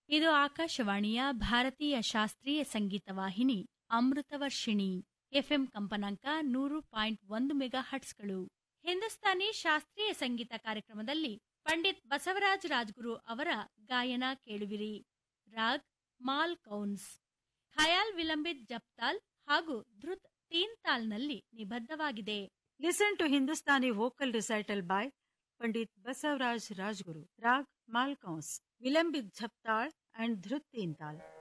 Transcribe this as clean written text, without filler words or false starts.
ಇದು ಆಕಾಶವಾಣಿಯ ಭಾರತೀಯ ಶಾಸ್ತ್ರೀಯ ಸಂಗೀತ ವಾಹಿನಿ ಅಮೃತವರ್ಷಿಣಿ. ಎಫ್ಎಂ ಕಂಪನಾಂಕ 100.1 ಮೆಗಾ ಹಟ್ಸ್ಗಳು. ಹಿಂದೂಸ್ತಾನಿ ಶಾಸ್ತ್ರೀಯ ಸಂಗೀತ ಕಾರ್ಯಕ್ರಮದಲ್ಲಿ ಪಂಡಿತ್ ಬಸವರಾಜ ರಾಜ್ಗುರು ಅವರ ಗಾಯನ ಕೇಳುವಿರಿ. ರಾಗ್ ಮಾಲ್ ಕೌನ್ಸ್, ಖಯಾಲ್ ವಿಲಂಬಿತ್ ಜಪ್ತಾಲ್ ಹಾಗೂ ಧೃತ್ ತೀನ್ ತಾಲ್ನಲ್ಲಿ ನಿಬದ್ಧವಾಗಿದೆ. Listen to Hindustani vocal recital by Pandit Basavaraj Rajguru. Rag Malkaus, Vilambit Jhaptal and Dhruth Teental.